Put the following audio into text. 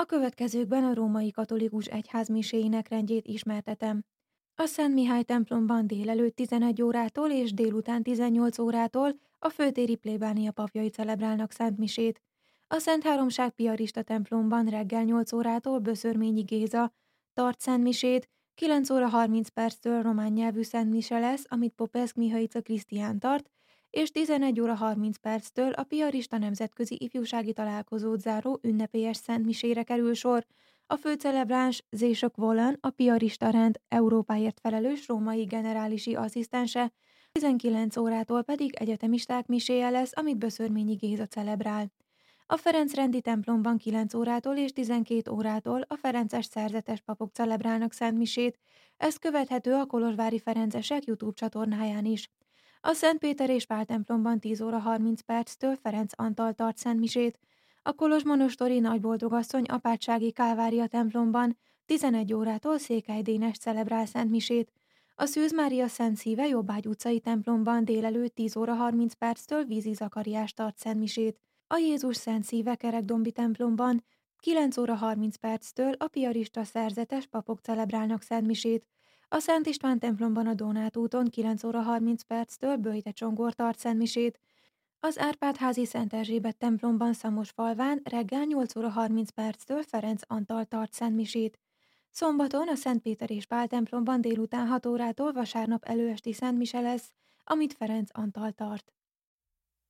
A következőkben a római katolikus egyház miséinek rendjét ismertetem. A Szent Mihály templomban délelőtt 11 órától és délután 18 órától a főtéri plébánia papjai celebrálnak szentmisét. A Szent Háromság Piarista templomban reggel 8 órától Böszörményi Géza tart szentmisét, 9 óra 30 perctől román nyelvű szentmise lesz, amit Popescu Mihaica Krisztián tart, és 11 óra 30 perctől a Piarista nemzetközi ifjúsági találkozót záró ünnepélyes szentmisére kerül sor. A főcelebráns Zsésök Volán, a Piarista rend Európáért felelős római generálisi asszisztense, 19 órától pedig egyetemisták miséje lesz, amit Böszörményi Géza celebrál. A Ferenc rendi templomban 9 órától és 12 órától a ferences szerzetes papok celebrálnak szentmisét, ez követhető a kolozsvári ferencesek YouTube csatornáján is. A Szent Péter és Pál templomban 10 óra 30 perctől Ferenc Antal tart szentmisét, a kolozsmonostori nagyboldogasszony apátsági Kálvária templomban 11 órától Székely Dénes celebrál szentmisét, a Szűz Mária Szent Szíve Jobbágy utcai templomban délelőtt 10 óra 30 perctől Vízi Zakariás tart szentmisét, a Jézus Szent Szíve Kerekdombi templomban 9 óra 30 perctől a piarista szerzetes papok celebrálnak szentmisét, a Szent István templomban a Donát úton 9 óra 30 perctől Böjte Csongor tart szentmisét, az Árpád-házi Szent Erzsébet templomban Szamosfalván reggel 8 óra 30 perctől Ferenc Antal tart szentmisét. Szombaton a Szent Péter és Pál templomban délután 6 órától vasárnap előesti szentmise lesz, amit Ferenc Antal tart.